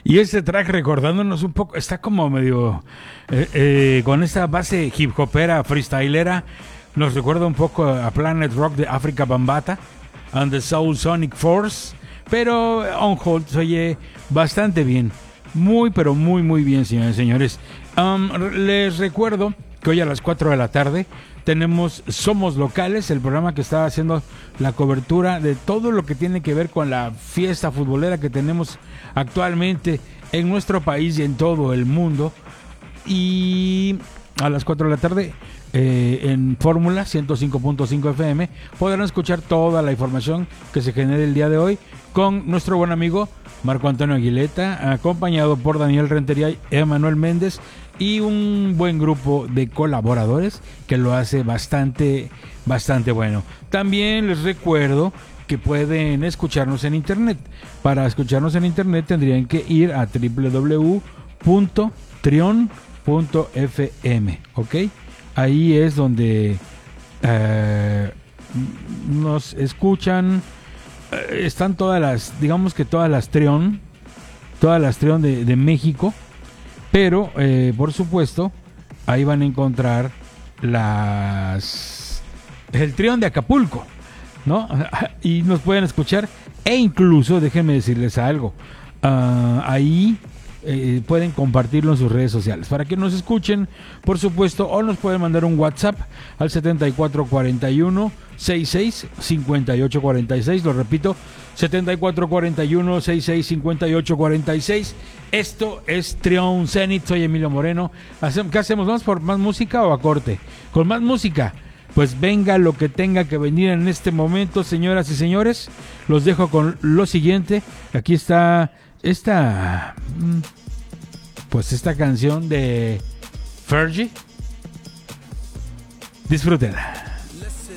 Y este track recordándonos un poco, está como medio con esta base hip hopera, freestylera, nos recuerda un poco a Planet Rock de Africa Bambaataa and the Soul Sonic Force, pero On Hold se oye bastante bien, muy pero muy muy bien, señores y señores. Les recuerdo que hoy a las 4 de la tarde tenemos Somos Locales, el programa que está haciendo la cobertura de todo lo que tiene que ver con la fiesta futbolera que tenemos actualmente en nuestro país y en todo el mundo. Y a las 4 de la tarde en Fórmula 105.5 FM podrán escuchar toda la información que se genere el día de hoy con nuestro buen amigo Marco Antonio Aguileta, acompañado por Daniel Rentería y Emanuel Méndez, y un buen grupo de colaboradores que lo hace bastante bueno. También les recuerdo que pueden escucharnos en internet. Para escucharnos en internet tendrían que ir a www.trion.fm, ¿ok? Ahí es donde nos escuchan. Están todas las, digamos que todas las Trion de México, pero por supuesto ahí van a encontrar el Trion de Acapulco, ¿no? Y nos pueden escuchar, e incluso déjenme decirles algo, ahí pueden compartirlo en sus redes sociales para que nos escuchen, por supuesto, o nos pueden mandar un WhatsApp al 7441 66 58 46. Lo repito, 7441 66 58 46. Esto es Trion Zenith. Soy Emilio Moreno. ¿Qué hacemos? ¿Vamos por más música o a corte? Con más música. Pues venga lo que tenga que venir en este momento, señoras y señores. Los dejo con lo siguiente. Aquí está esta canción de Fergie. Disfrútenla.